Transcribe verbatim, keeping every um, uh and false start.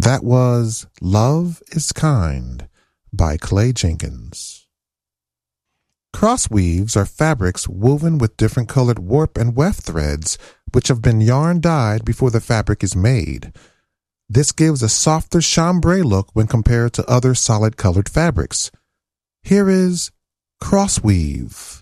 That was Love is Kind by Clay Jenkins. Cross weaves are fabrics woven with different colored warp and weft threads which have been yarn dyed before the fabric is made. This gives a softer chambray look when compared to other solid colored fabrics. Here is cross weave.